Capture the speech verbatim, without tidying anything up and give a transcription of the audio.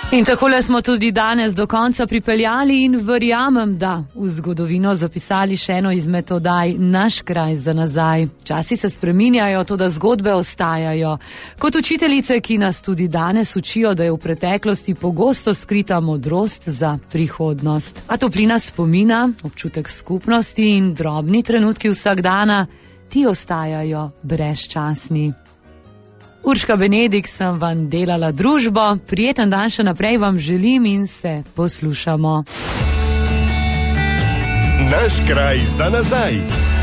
In takole smo tudi danes do konca pripeljali in verjamem, da v zgodovino zapisali še eno izmed oddaj Naš kraj za nazaj. Časi se spreminjajo, toda zgodbe ostajajo. Kot učiteljice, ki nas tudi danes učijo, da je v preteklosti pogosto skrita modrost za prihodnost. A toplina spomina, občutek skupnosti in drobni trenutki vsakdana, ti ostajajo brezčasni. Urška Benedik sem vam delala družbo, prijeten dan še naprej vam želim in se poslušamo. Naš kraj za nazaj.